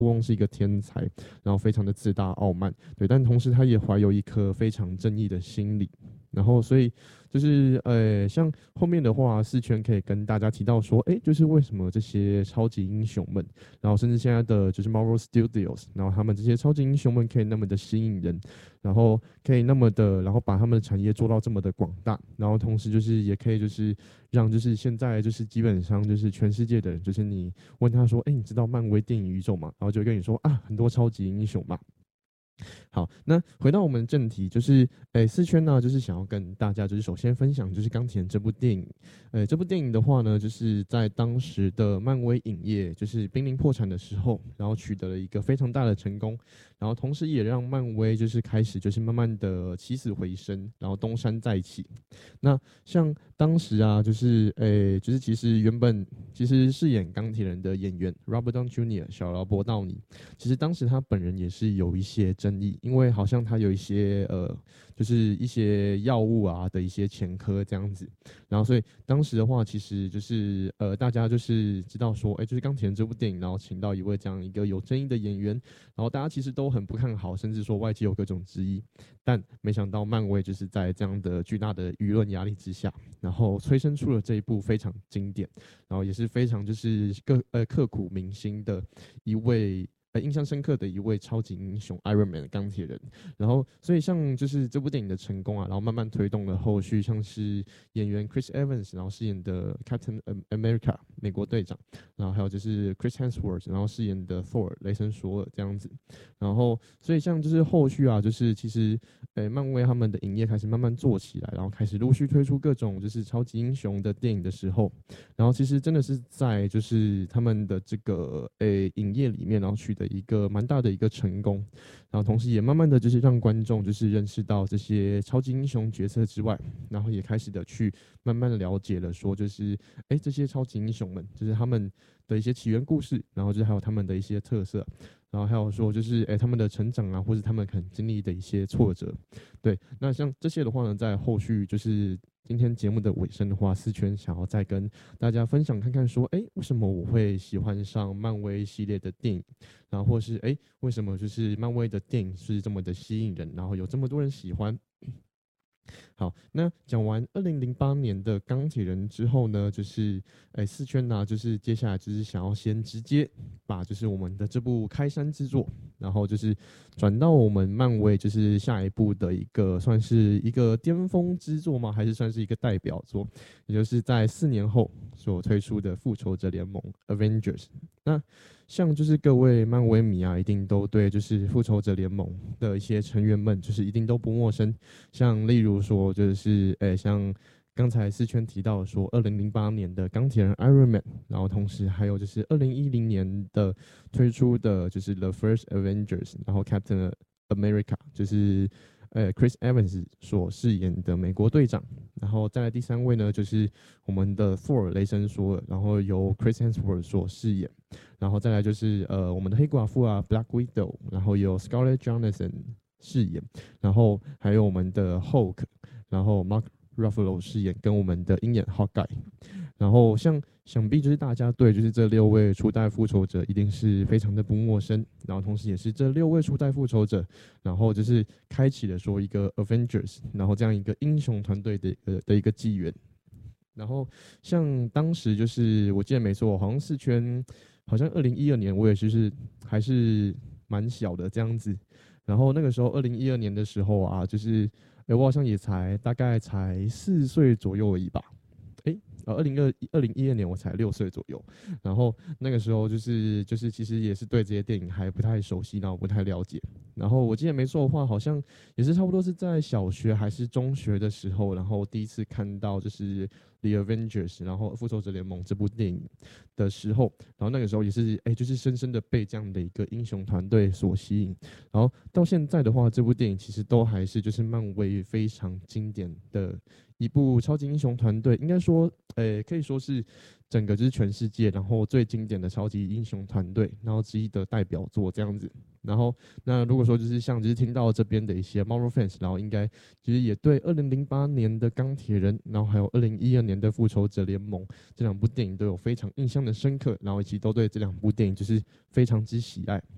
翁是一个天才，然后非常的自大傲慢，对，但同时他也怀有一颗非常正义的心理。然后，所以就是像后面的话，四圈可以跟大家提到说，就是为什么这些超级英雄们，然后甚至现在的就是 Marvel Studios，然后他们这些超级英雄们可以那么的吸引人，然后可以那么的，然后把他们的产业做到这么的广大，然后同时就是也可以就是让就是现在就是基本上就是全世界的人，就是你问他说，你知道漫威电影宇宙吗？然后就会跟你说啊，很多超级英雄嘛。好，那回到我们正题，就是四圈呢，就是想要跟大家就是首先分享就是钢铁人这部电影，这部电影的话呢，就是在当时的漫威影业就是濒临破产的时候，然后取得了一个非常大的成功，然后同时也让漫威就是开始就是慢慢的起死回生，然后东山再起。那像当时啊，就是其实原本其实饰演钢铁人的演员 Robert Downey Jr. 小劳勃道尼，其实当时他本人也是有一些争议，因为好像他有一些就是一些药物啊的一些前科这样子，然后所以当时的话，其实就是大家就是知道说，就是钢铁人这部电影，然后请到一位这样一个有争议的演员，然后大家其实都很不看好，甚至说外界有各种质疑，但没想到漫威就是在这样的巨大的舆论压力之下，然后催生出了这一部非常经典，然后也是非常就是刻骨铭心的一位。印象深刻的一位超级英雄 Iron Man 钢铁人，然后所以像就是这部电影的成功啊，然后慢慢推动了后续，像是演员 Chris Evans 然后饰演的 Captain America 美国队长，然后还有就是 Chris Hemsworth 然后饰演的 Thor 雷神索尔这样子，然后所以像就是后续啊，就是其实漫威他们的影业开始慢慢做起来，然后开始陆续推出各种就是超级英雄的电影的时候，然后其实真的是在就是他们的这个影业里面，然后取得一个蛮大的一个成功，然后同时也慢慢的就是让观众就是认识到这些超级英雄角色之外，然后也开始的去慢慢的了解了说就是这些超级英雄们就是他们的一些起源故事，然后就是还有他们的一些特色，然后还有说就是他们的成长啊，或者他们可能经历的一些挫折，对，那像这些的话呢，在后续就是今天节目的尾声的话，四圈想要再跟大家分享看看说，为什么我会喜欢上漫威系列的电影，然后或是为什么就是漫威的电影是这么的吸引人，然后有这么多人喜欢。好，那讲完2008年的钢铁人之后呢，就是四圈呢，就是接下来就是想要先直接把就是我们的这部开山之作，然后就是转到我们漫威就是下一部的一个算是一个巅峰之作吗？还是算是一个代表作？也就是在4年后所推出的复仇者联盟 Avengers。那像就是各位漫威迷啊，一定都对就是复仇者联盟的一些成员们，就是一定都不陌生。像例如说，就是像刚才四圈提到说，2008年的钢铁人 Iron Man，然后同时还有就是2010年的推出的就是 The First Avengers，然后 Captain America 就是Chris Evans 所饰演的美国队长，然后再来第3位呢就是我们的 Thor 雷神索尔，然后由 Chris Hemsworth 所饰演，然后再来就是我们的黑寡妇啊 Black Widow，然后由 Scarlett Johansson 饰演，然后还有我们的 Hulk，然后 Mark Ruffalo 饰演，跟我们的鹰眼 Hawkeye。然后想必就是大家对就是这6位初代复仇者一定是非常的不陌生，然后同时也是这6位初代复仇者，然后就是开启了说一个 Avengers，然后这样一个英雄团队的一个纪元。然后像当时就是我记得没错，好像四圈，好像2012年我也就是还是蛮小的这样子。然后那个时候2012年的时候啊，就是我好像也大概才4岁左右而已吧。2012年我才6岁左右，然后那个时候就是其实也是对这些电影还不太熟悉，然后不太了解。然后我记得没错的话，好像也是差不多是在小学还是中学的时候，然后第一次看到就是《The Avengers》，然后《复仇者联盟》这部电影的时候，然后那个时候也是就是深深的被这样的一个英雄团队所吸引。然后到现在的话，这部电影其实都还是就是漫威非常经典的一部超级英雄团队，应该说，可以说是整个就是全世界，然后最经典的超级英雄团队，然后之一的代表作这样子。然后，那如果说就是像就是听到这边的一些 Marvel fans，然后应该其实也对2008年的钢铁人，然后还有2012年的复仇者联盟这2部电影都有非常印象的深刻，然后以及都对这2部电影就是非常之喜爱。